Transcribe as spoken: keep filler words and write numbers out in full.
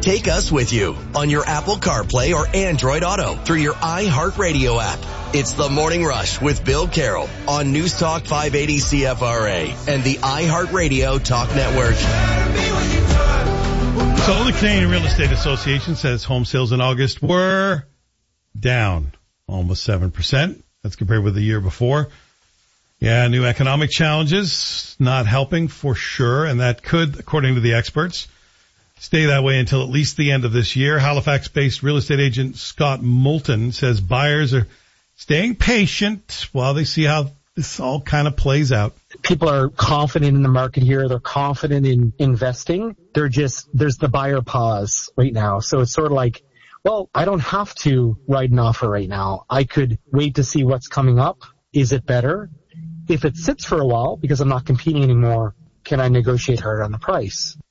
Take us with you on your Apple CarPlay or Android Auto through your iHeartRadio app. It's The Morning Rush with Bill Carroll on News Talk five eighty C F R A and the iHeartRadio Talk Network. So the Canadian Real Estate Association says home sales in August were down almost seven percent. That's compared with the year before. Yeah, new economic challenges not helping for sure, and that could, according to the experts, stay that way until at least the end of this year. Halifax-based real estate agent Scott Moulton says buyers are staying patient while they see how this all kind of plays out. People are confident in the market here. They're confident in investing. They're just, there's the buyer pause right now. So it's sort of like, well, I don't have to write an offer right now. I could wait to see what's coming up. Is it better? If it sits for a while because I'm not competing anymore, can I negotiate harder on the price?